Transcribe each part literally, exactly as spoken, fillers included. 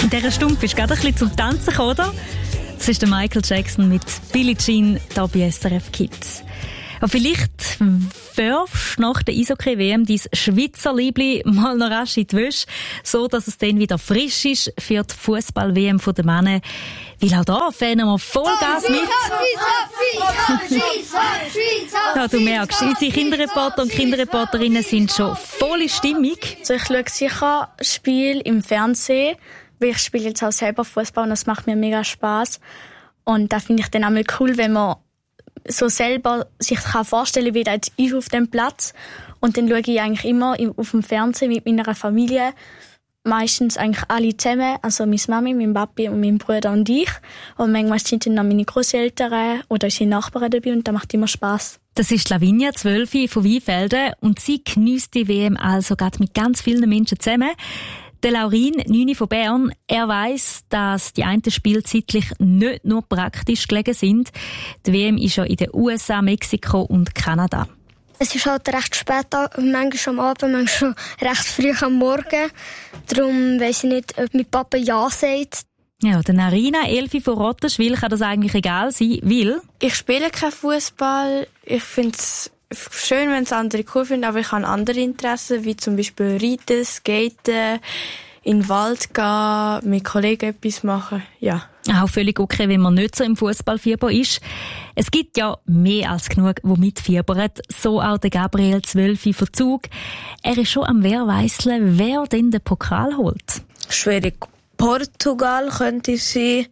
In dieser Stunde bist du gerade ein bisschen zum Tanzen gekommen, oder? Das ist der Michael Jackson mit Billie Jean hier bei S R F Kids. Aber vielleicht wirfst du nach der Eishockey-W M dein Schweizer Liebli mal noch rasch in die Wäsche, so dass es dann wieder frisch ist für die Fußball-W M der Männer. Weil auch da fahren wir Vollgas mit. Ja, du merkst, unsere Kinderreporter und Kinderreporterinnen sind schon voll in Stimmung. Also ich schaue sicher Spiele im Fernsehen, weil ich spiele jetzt auch selber Fußball und das macht mir mega Spass. Und da finde ich dann auch mal cool, wenn man so selber sich kann vorstellen, wie das ist auf dem Platz. Und dann schaue ich eigentlich immer auf dem Fernsehen mit meiner Familie. Meistens eigentlich alle zusammen. Also meine Mami, mein Papi und mein Bruder und ich. Und manchmal sind dann noch meine Großeltern oder unsere Nachbarn dabei und das macht immer Spass. Das ist Lavinia, zwölf, von Weinfelden. Und sie geniesst die W M also gerade mit ganz vielen Menschen zusammen. Der Laurin, neun von Bern, er weiss, dass die einen Spiele zeitlich nicht nur praktisch gelegen sind. Die W M ist ja in den U S A, Mexiko und Kanada. Es ist halt recht spät, manchmal am Abend, manchmal recht früh am Morgen. Darum weiss ich nicht, ob mein Papa Ja sagt. Ja, der Narina, elf von Rottenschwil, kann das eigentlich egal sein, weil... Ich spiele keinen Fußball. Ich finde es schön, wenn es andere cool finden, aber ich habe andere Interessen, wie zum Beispiel Reiten, Skaten, in den Wald gehen, mit Kollegen etwas machen, ja. Auch völlig okay, wenn man nicht so im Fußballfieber ist. Es gibt ja mehr als genug, die mitfiebern. So auch der Gabriel, zwölf von Zug. Er ist schon am Wehrweisseln, wer denn den Pokal holt. Schwierig. Portugal könnte sein,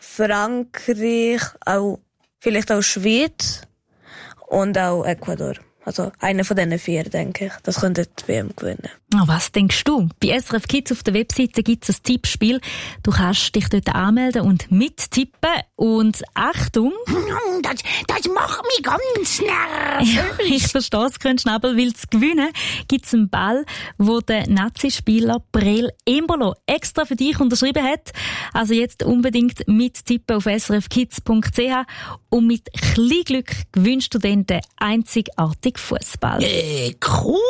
Frankreich, auch, vielleicht auch Schweiz und auch Ecuador. Also einer von diesen vier, denke ich. Das könnte die W M gewinnen. Oh, was denkst du? Bei S R F Kids auf der Webseite gibt es ein Tippspiel. Du kannst dich dort anmelden und mittippen. Und Achtung! Das, das macht mich ganz nervös. Ja, ich verstehe es, Schnabel, weil zu gewinnen gibt es einen Ball, wo der Nazi-Spieler Brel Embolo extra für dich unterschrieben hat. Also jetzt unbedingt mittippen auf s r f kids punkt c h und mit Kleinglück gewinnst du dann den einzigartigen Fußball. Äh, cool!